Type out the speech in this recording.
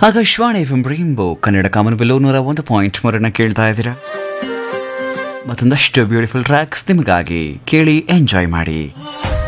Akashvani F rainbow Kannada ಕಾಮನಬಿಲ್ಲು 101.3 ಕೇಳ್ತಾ ಇದ್ದೀರಾ. ಮತ್ತೊಂದಷ್ಟು beautiful tax ನಿಮಗಾಗಿ ಕೇಳಿ ಎಂಜಾಯ್ ಮಾಡಿ.